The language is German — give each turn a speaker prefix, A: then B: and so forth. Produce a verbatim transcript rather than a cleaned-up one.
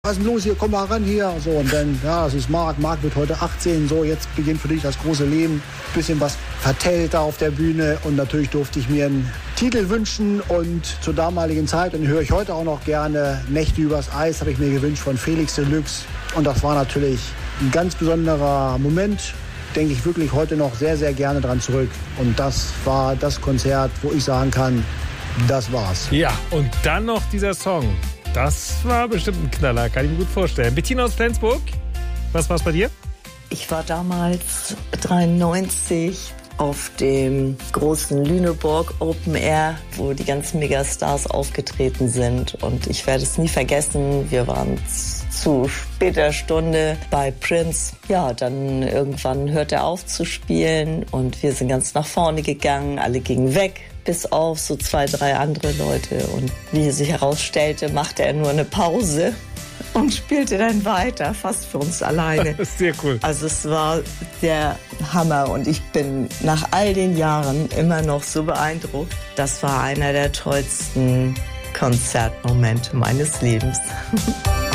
A: Was ist denn los hier? Komm mal ran hier. So, und dann, ja, das ist Marc. Marc wird heute achtzehn. So, jetzt beginnt für dich das große Leben. Bisschen was vertellt da auf der Bühne. Und natürlich durfte ich mir einen Titel wünschen. Und zur damaligen Zeit, und höre ich heute auch noch gerne, Nächte übers Eis, habe ich mir gewünscht von Felix Deluxe. Und das war natürlich ein ganz besonderer Moment. Denke ich wirklich heute noch sehr, sehr gerne dran zurück. Und das war das Konzert, wo ich sagen kann, das war's.
B: Ja, und dann noch dieser Song. Das war bestimmt ein Knaller, kann ich mir gut vorstellen. Bettina aus Flensburg, was war's bei dir?
C: Ich war damals dreiundneunzig auf dem großen Lüneburg Open Air, wo die ganzen Megastars aufgetreten sind. Und ich werde es nie vergessen, wir waren zu später Stunde bei Prince. Ja, dann irgendwann hört er auf zu spielen und wir sind ganz nach vorne gegangen, alle gingen weg. Bis auf so zwei, drei andere Leute. Und wie sich herausstellte, machte er nur eine Pause und spielte dann weiter, fast für uns alleine.
B: Sehr cool.
C: Also es war der Hammer und ich bin nach all den Jahren immer noch so beeindruckt. Das war einer der tollsten Konzertmomente meines Lebens.